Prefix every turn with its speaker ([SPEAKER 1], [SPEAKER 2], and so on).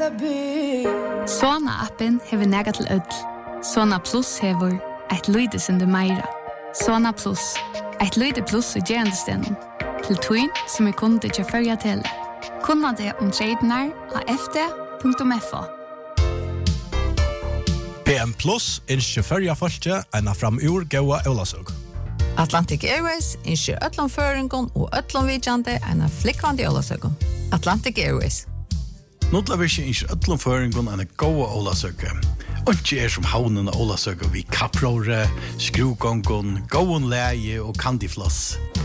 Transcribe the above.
[SPEAKER 1] Sona-appen hever nega til ødel. Sona Plus hever et lydesende meira. Sona Plus, et lyde plus i gerandestenen. Til twin som kunde til førja til. Kunna det tradenar av fd.fo.
[SPEAKER 2] PM Plus innskjer førja folke enn fram ur gåa Eulasøg.
[SPEAKER 3] Atlantic Airways innskjer øtlomføringen og øtlomvidjande enn flikkvande Eulasøg. Atlantic Airways.
[SPEAKER 4] Notlavirke innskjer øtlomføringen enn gåa Eulasøg. Ikke som havnen av Eulasøg vi kapprore, skruvgongon, gåen leie og kandifloss.